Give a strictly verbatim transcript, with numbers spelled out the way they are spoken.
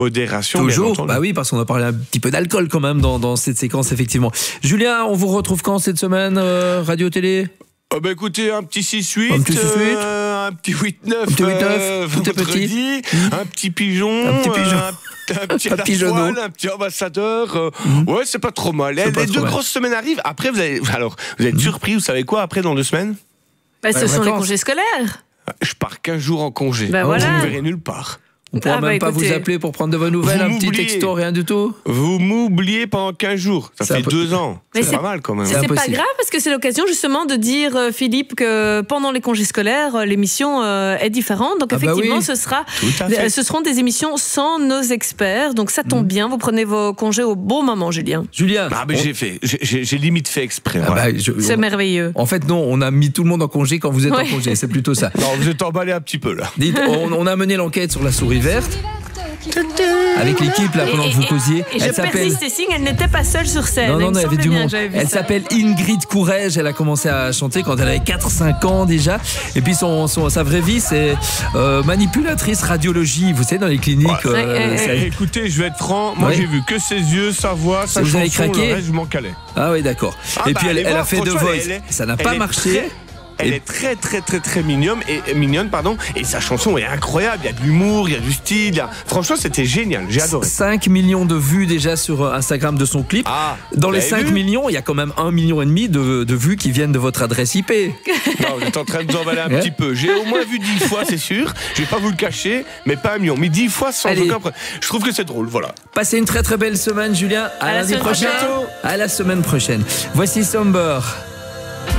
modération. Toujours, bah oui, parce qu'on a parlé un petit peu d'alcool quand même dans, dans cette séquence, effectivement. Julien, on vous retrouve quand cette semaine, euh, radio-télé? Oh bah écoutez, un petit six huit, un petit, euh, un petit huit neuf, un petit huit neuf, euh, tout est petit, mmh. un petit pigeon, un petit pigeon. Euh, un petit rafale, un petit ambassadeur. Euh, mmh. Ouais, c'est pas trop mal. Les, pas les trop deux mal. grosses semaines arrivent. Après, vous allez, alors, vous êtes mmh. surpris, vous savez quoi, après, dans deux semaines? Bah, ce bah, sont vacances. les congés scolaires. Je pars quinze jours en congé. Bah, ah, voilà. Vous ne me verrez nulle part. On ne pourra ah même bah, pas écoutez. vous appeler pour prendre de vos nouvelles, vous un petit texto, rien du tout. Vous m'oubliez pendant quinze jours. Ça fait peu... deux ans. Mais c'est pas mal quand même. C'est pas grave parce que c'est l'occasion justement de dire, euh, Philippe, que pendant les congés scolaires, euh, l'émission euh, est différente. Donc ah effectivement, bah oui. ce sera, euh, ce seront des émissions sans nos experts. Donc ça tombe mmh. bien. Vous prenez vos congés au bon moment, Julien. Julien. Ah mais on... j'ai fait, j'ai, j'ai limite fait exprès. Ah voilà. bah, je... C'est merveilleux. En fait, non, on a mis tout le monde en congé quand vous êtes ouais. en congé. C'est plutôt ça. Non, vous êtes emballé un petit peu là. Dites, on, on a mené l'enquête sur la souris verte. Avec l'équipe là pendant et, que vous causiez. Et, et elle je persiste et signe, elle n'était pas seule sur scène. Non, non, non, il y avait du monde. Elle ça. s'appelle Ingrid Courrèges. Elle a commencé à chanter quand elle avait quatre cinq ans déjà. Et puis son, son, sa vraie vie, c'est euh, manipulatrice radiologie. Vous savez, dans les cliniques. Ouais. Euh, ouais, ouais. Écoutez, je vais être franc. Moi, ouais. j'ai vu que ses yeux, sa voix, sa vous chanson. Avez craqué le reste, je m'en calais. Ah oui, d'accord. Ah et bah, puis elle, elle, elle a fait The Voice. Est, ça n'a pas marché. Très... Elle est très très très très mignonne et mignonne pardon et sa chanson est incroyable, il y a de l'humour, il y a du style, a... franchement c'était génial, j'ai adoré. cinq millions de vues déjà sur Instagram de son clip. Ah, dans les cinq vu millions, il y a quand même un million et demi de, de vues qui viennent de votre adresse I P. Non, vous êtes en train de vous emballer un yeah. petit peu. J'ai au moins vu dix fois, c'est sûr. Je vais pas vous le cacher, mais pas un million, mais dix fois sans Allez. aucun problème. Je trouve que c'est drôle, voilà. Passez une très très belle semaine, Julien. À, à lundi prochain. À la semaine prochaine. Voici Somber.